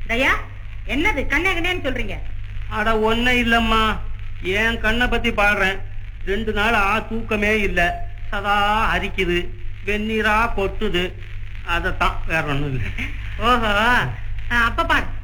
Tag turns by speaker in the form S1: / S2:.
S1: தயா, என்னது கண்ணே கண்ணேன்னு சொல்றீங்க?
S2: அட ஒன்னும் இல்லம்மா, என் கண்ணை பத்தி பாடுறேன். 2 நாள் தூக்கமே இல்ல, சதா அரிக்குது, வெந்நீரா கொட்டுது. அதத்தான், வேற ஒண்ணும் இல்ல.
S1: ஓஹோ, அப்ப பாரு.